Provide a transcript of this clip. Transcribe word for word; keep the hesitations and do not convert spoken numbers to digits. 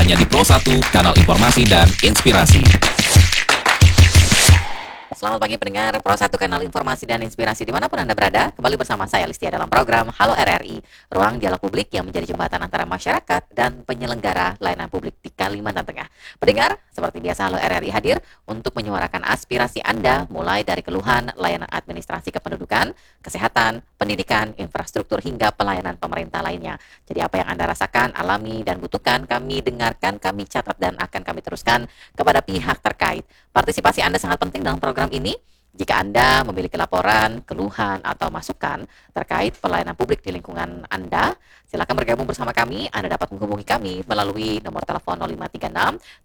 hanya di Pro satu, kanal informasi dan inspirasi. Selamat pagi pendengar Pro satu Kanal Informasi dan Inspirasi dimanapun Anda berada. Kembali bersama saya Listia dalam program Halo R R I, ruang dialog publik yang menjadi jembatan antara masyarakat dan penyelenggara layanan publik di Kalimantan Tengah. Pendengar, seperti biasa Halo R R I hadir untuk menyuarakan aspirasi Anda mulai dari keluhan layanan administrasi kependudukan, kesehatan, pendidikan, infrastruktur hingga pelayanan pemerintah lainnya. Jadi apa yang Anda rasakan, alami, dan butuhkan, kami dengarkan, kami catat, dan akan kami teruskan kepada pihak terkait. Partisipasi Anda sangat penting dalam program ini. Jika Anda memiliki laporan, keluhan, atau masukan terkait pelayanan publik di lingkungan Anda, silakan bergabung bersama kami. Anda dapat menghubungi kami melalui nomor telepon nol lima tiga enam